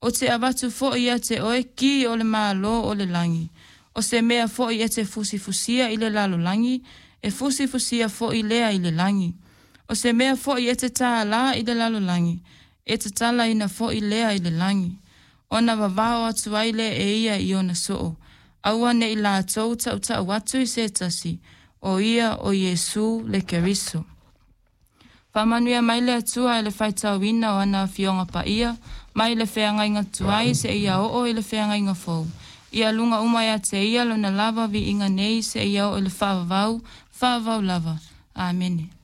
O te avatu fo ia te oe ki o le malo o le langi. O se mea fo i te fusifusia i le lalo langi, e fusifusia fo i lea i le langi. O se mea fo i te taa la i le lalo langi, e te tala ina fo i lea i le langi. Ona wawao atu aile e ia i ona soo. Aua ne i la tau tau tau watu i se tasi, o ia o Yesu le keriso. Whamanuia mai le atua e le whaitau ina o ana fionga pa ia, mai le wheangainga tuai se ia o i le wheangainga fau. Ia lunga umai a te ia lona lava vi inga nei se ia o i le whaavau lava. Amen.